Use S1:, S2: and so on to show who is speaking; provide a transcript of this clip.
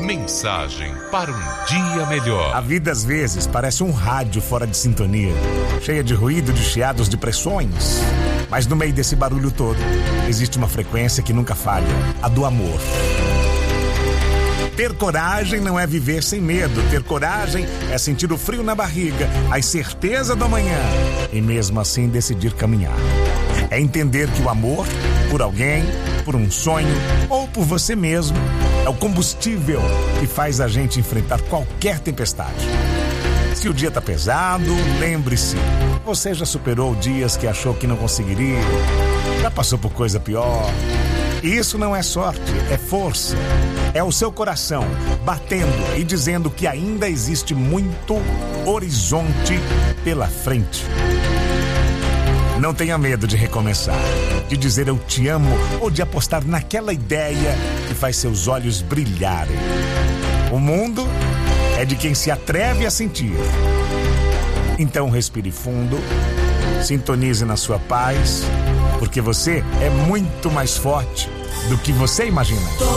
S1: Mensagem para um dia melhor.
S2: A vida às vezes parece um rádio fora de sintonia, cheia de ruído, de chiados, de pressões. Mas no meio desse barulho todo, existe uma frequência que nunca falha, a do amor. Ter coragem não é viver sem medo. Ter coragem é sentir o frio na barriga, a incerteza do amanhã e mesmo assim decidir caminhar. É entender que o amor, por alguém, por um sonho ou por você mesmo, é o combustível que faz a gente enfrentar qualquer tempestade. Se o dia tá pesado, lembre-se, você já superou dias que achou que não conseguiria, já passou por coisa pior. Isso não é sorte, é força. É o seu coração batendo e dizendo que ainda existe muito horizonte pela frente. Não tenha medo de recomeçar, de dizer eu te amo ou de apostar naquela ideia que faz seus olhos brilharem. O mundo é de quem se atreve a sentir. Então respire fundo, sintonize na sua paz, porque você é muito mais forte do que você imagina.